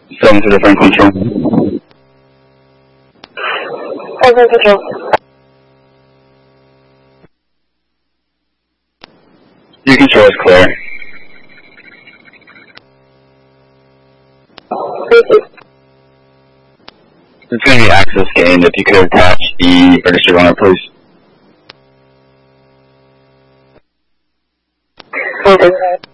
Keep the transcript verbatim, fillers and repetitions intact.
Seven to the front control. Present control. Your control is clear. Thank you. It's going to be access gained. If you could attach the registered owner, please. Okay.